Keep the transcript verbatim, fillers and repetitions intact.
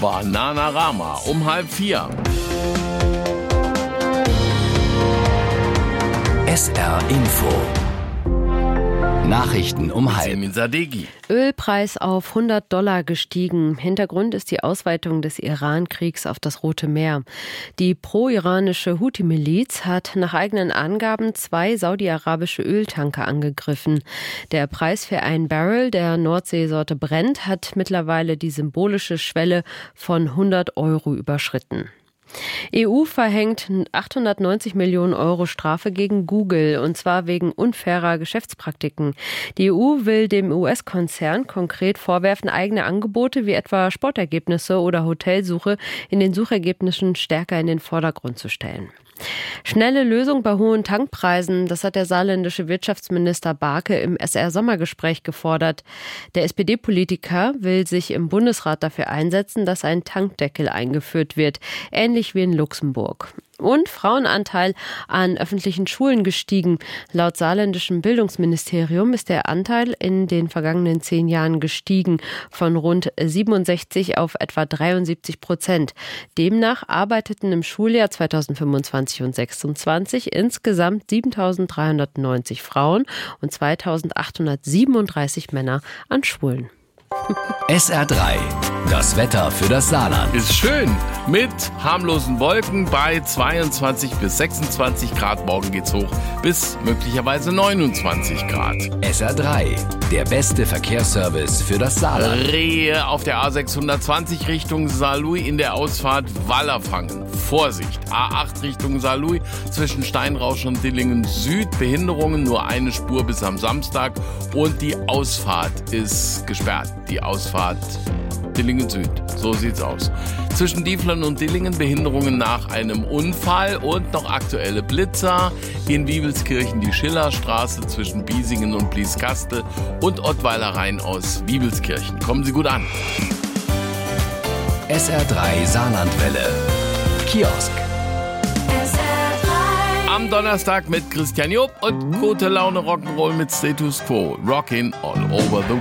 Bananarama um halb vier. S R Info. Nachrichten um halb. Ölpreis auf hundert Dollar gestiegen. Hintergrund ist die Ausweitung des Iran-Kriegs auf das Rote Meer. Die pro-iranische Houthi-Miliz hat nach eigenen Angaben zwei saudi-arabische Öltanker angegriffen. Der Preis für ein Barrel der Nordseesorte Brent hat mittlerweile die symbolische Schwelle von hundert Euro überschritten. E U verhängt achthundertneunzig Millionen Euro Strafe gegen Google, und zwar wegen unfairer Geschäftspraktiken. Die E U will dem U S-Konzern konkret vorwerfen, eigene Angebote wie etwa Sportergebnisse oder Hotelsuche in den Suchergebnissen stärker in den Vordergrund zu stellen. Schnelle Lösung bei hohen Tankpreisen, das hat der saarländische Wirtschaftsminister Barke im S R-Sommergespräch gefordert. Der S P D-Politiker will sich im Bundesrat dafür einsetzen, dass ein Tankdeckel eingeführt wird, ähnlich wie in Luxemburg. Und Frauenanteil an öffentlichen Schulen gestiegen. Laut saarländischem Bildungsministerium ist der Anteil in den vergangenen zehn Jahren gestiegen, von rund siebenundsechzig auf etwa dreiundsiebzig Prozent. Demnach arbeiteten im Schuljahr zweitausendfünfundzwanzig und sechsundzwanzig insgesamt siebentausenddreihundertneunzig Frauen und zweitausendachthundertsiebenunddreißig Männer an Schulen. S R drei, das Wetter für das Saarland. Ist schön mit harmlosen Wolken bei zweiundzwanzig bis sechsundzwanzig Grad. Morgen geht's hoch bis möglicherweise neunundzwanzig Grad. S R drei, der beste Verkehrsservice für das Saarland. Rehe auf der A sechshundertzwanzig Richtung Saarlouis in der Ausfahrt Wallerfangen. Vorsicht, A acht Richtung Saarlouis zwischen Steinrausch und Dillingen Süd. Behinderungen, nur eine Spur bis am Samstag und die Ausfahrt ist gesperrt. Die Ausfahrt Dillingen Süd, so sieht's aus. Zwischen Dieflern und Dillingen Behinderungen nach einem Unfall und noch aktuelle Blitzer. In Wiebelskirchen die Schillerstraße zwischen Biesingen und Blieskastel und Ottweiler Rhein aus Wiebelskirchen. Kommen Sie gut an. S R drei Saarlandwelle. Kiosk. Am Donnerstag mit Christian Job und gute Laune Rock'n'Roll mit Status Quo. Rockin' all over the